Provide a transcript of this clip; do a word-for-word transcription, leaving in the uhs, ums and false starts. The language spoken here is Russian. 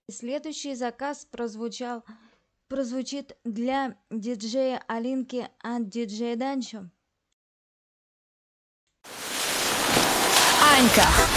Следующий заказ прозвучал, прозвучит для диджея Алинки от диджея Данчо. Анька,